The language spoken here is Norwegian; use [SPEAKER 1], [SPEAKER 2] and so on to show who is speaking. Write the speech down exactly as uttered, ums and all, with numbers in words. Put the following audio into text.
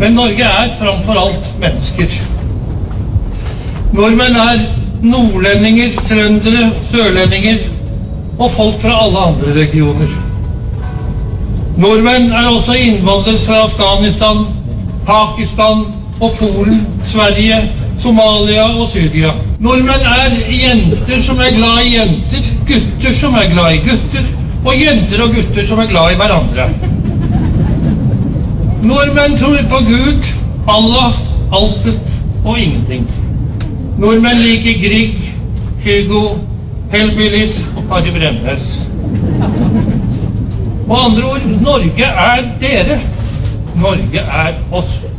[SPEAKER 1] Men Norge er framfor alt mennesker. Nordmenn er nordlendinger, trøndere, sørlendinger og folk fra alle andre regioner. Nordmenn er også innvandret fra Afghanistan, Pakistan og Polen, Sverige, Somalia og Syria. Nordmenn er jenter som er glad i jenter, gutter som er glad i gutter, og jenter og gutter som er glad i hverandre. Nordmenn tror på Gud, Allah, altet og ingenting. Nordmenn liker Grieg, Hugo, Hellbillies og Kari Bremnes. Med andre ord, Norge er dere. Norge er oss.